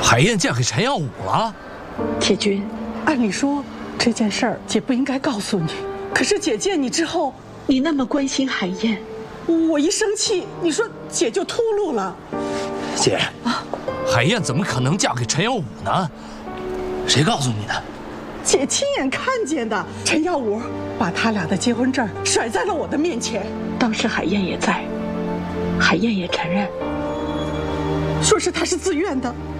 海燕嫁给陈耀武了。 铁军， 按理说这件事儿姐不应该告诉你，可是姐见你之后， 你那么关心海燕， 我一生气，你说姐就秃噜了。 姐，海燕怎么可能嫁给陈耀武呢？谁告诉你的？ 姐亲眼看见的，陈耀武把他俩的结婚证甩在了我的面前。 当时海燕也在，海燕也承认， 说是他是自愿的。